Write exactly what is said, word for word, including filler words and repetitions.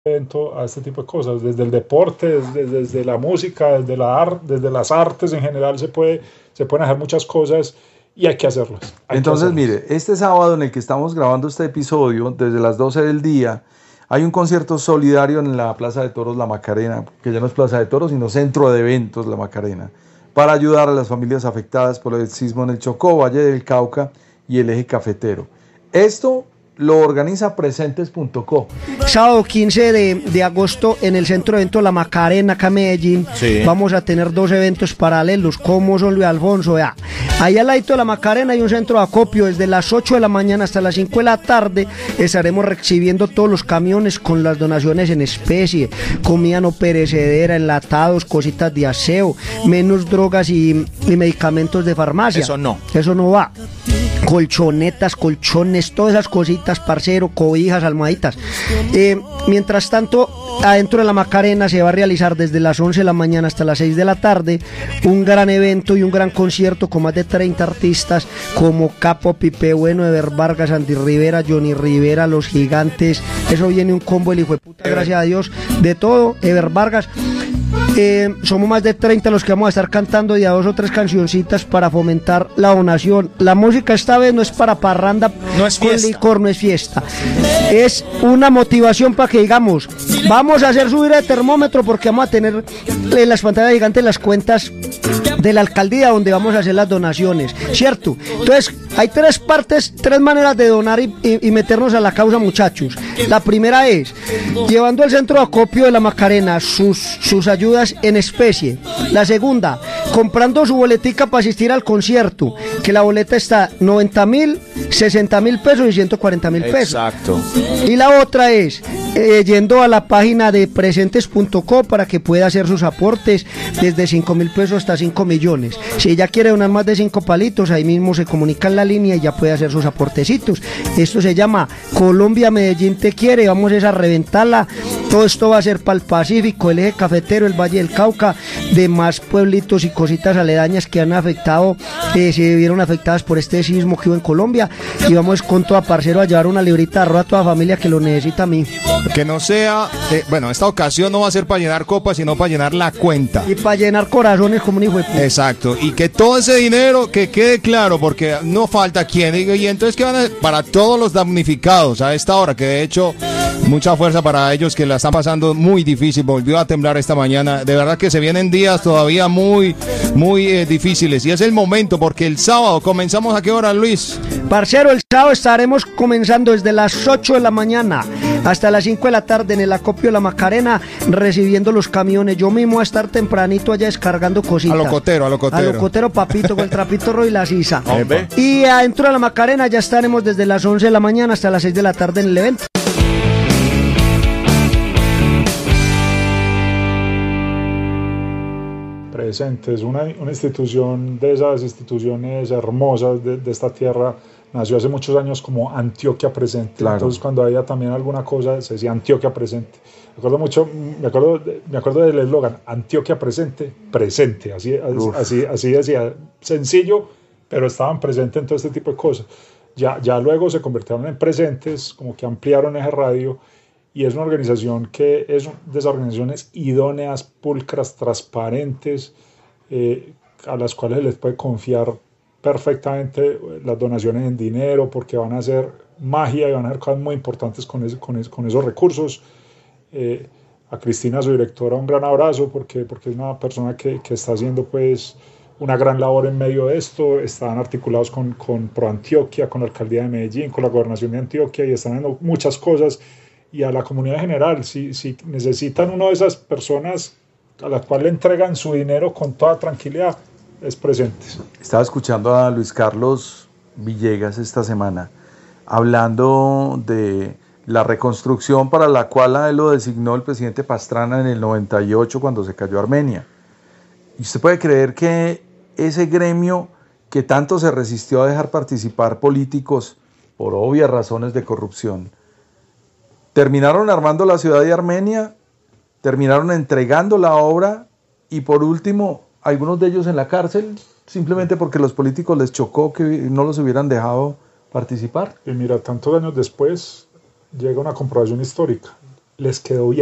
evento a este tipo de cosas, desde el deporte, desde, desde la música, desde, la ar, desde las artes en general se, puede, se pueden hacer muchas cosas y hay que hacerlas. Hay Entonces, que hacerlas. mire, este sábado en el que estamos grabando este episodio, desde las doce del día, hay un concierto solidario en la Plaza de Toros La Macarena, que ya no es Plaza de Toros, sino Centro de Eventos La Macarena, para ayudar a las familias afectadas por el sismo en el Chocó, Valle del Cauca y el eje cafetero. Esto lo organiza presentes punto co. Sábado quince de, de agosto en el Centro de Eventos La Macarena, acá en Medellín, sí. Vamos a tener dos eventos paralelos, como son Luis Alfonso. Ya. Ahí al lado de La Macarena hay un centro de acopio, desde las ocho de la mañana hasta las cinco de la tarde estaremos recibiendo todos los camiones con las donaciones en especie, comida no perecedera, enlatados, cositas de aseo, menos drogas y, y medicamentos de farmacia. Eso no. Eso no va. Colchonetas, colchones, todas esas cositas, parcero, cobijas, almohaditas. Eh, mientras tanto, adentro de La Macarena se va a realizar desde las once de la mañana hasta las seis de la tarde un gran evento y un gran concierto con más de treinta artistas como Capo, Pipe Bueno, Ever Vargas, Andy Rivera, Johnny Rivera, Los Gigantes. Eso viene un combo, el hijo de puta, gracias a Dios, de todo, Ever Vargas. Eh, somos más de treinta los que vamos a estar cantando y a dos o tres cancioncitas para fomentar la donación. La música esta vez no es para parranda, no es fiesta. Con licor, no es fiesta. Es una motivación para que digamos, vamos a hacer subir el termómetro porque vamos a tener en las pantallas gigantes las cuentas de la alcaldía donde vamos a hacer las donaciones, ¿cierto? Entonces, hay tres partes, tres maneras de donar y, y, y meternos a la causa, muchachos. La primera es llevando al centro de acopio de La Macarena sus, sus ayudas en especie. La segunda, comprando su boletica para asistir al concierto, que la boleta está noventa mil, sesenta mil pesos y ciento cuarenta mil pesos. Exacto. Y la otra es eh, yendo a la página de presentes punto co para que pueda hacer sus aportes desde cinco mil pesos hasta cinco millones. Si ella quiere donar más de cinco palitos, ahí mismo se comunica en la línea y ya puede hacer sus aportecitos. Esto se llama Colombia Medellín te quiere, vamos a reventarla. Todo esto va a ser para el Pacífico, el eje cafetero, el Valle del Cauca, demás pueblitos y cositas aledañas que han afectado, eh, se vieron afectadas por este sismo que hubo en Colombia, y vamos con toda parcero a llevar una librita de arroz a toda familia que lo necesita a mí. Que no sea, eh, bueno, esta ocasión no va a ser para llenar copas, sino para llenar la cuenta. Y para llenar corazones como un hijo de puta. Exacto, y que todo ese dinero, que quede claro, porque no falta quien, y, y entonces que van a, para todos los damnificados a esta hora, que de hecho, mucha fuerza para ellos que la están pasando muy difícil, volvió a temblar esta mañana, de verdad que se vienen días todavía muy, muy eh, difíciles, y es el momento, porque el sábado comenzamos ¿a qué hora, Luis? Parcero, el sábado estaremos comenzando desde las ocho de la mañana hasta las cinco de la tarde en el acopio de La Macarena, recibiendo los camiones. Yo mismo voy a estar tempranito allá descargando cositas. A locotero, a locotero. A locotero, papito, con el trapito rojo y la sisa. Y adentro de La Macarena ya estaremos desde las once de la mañana hasta las seis de la tarde en el evento. Presentes, una, una institución de esas instituciones hermosas de, de esta tierra, nació hace muchos años como Antioquia Presente. Claro. Entonces cuando había también alguna cosa se decía Antioquia Presente. Me acuerdo mucho, me acuerdo, me acuerdo del eslogan Antioquia Presente, presente, así, así, así decía, sencillo, pero estaban presentes en todo este tipo de cosas. Ya, ya luego se convirtieron en presentes, como que ampliaron ese radio, y es una organización que es de esas organizaciones idóneas, pulcras, transparentes, eh, a las cuales se les puede confiar perfectamente las donaciones en dinero, porque van a hacer magia y van a hacer cosas muy importantes con, ese, con, ese, con esos recursos. Eh, a Cristina, su directora, un gran abrazo, porque, porque es una persona que, que está haciendo pues una gran labor en medio de esto. Están articulados con, con ProAntioquia, con la Alcaldía de Medellín, con la Gobernación de Antioquia, y están haciendo muchas cosas. Y a la comunidad en general, si, si necesitan una de esas personas a la cual le entregan su dinero con toda tranquilidad, es Presentes. Estaba escuchando a Luis Carlos Villegas esta semana hablando de la reconstrucción para la cual a él lo designó el presidente Pastrana en el noventa y ocho cuando se cayó Armenia. Y usted puede creer que ese gremio que tanto se resistió a dejar participar políticos por obvias razones de corrupción, terminaron armando la ciudad de Armenia, terminaron entregando la obra y por último algunos de ellos en la cárcel simplemente porque los políticos les chocó que no los hubieran dejado participar. Y mira, tantos años después llega una comprobación histórica. les quedó bien.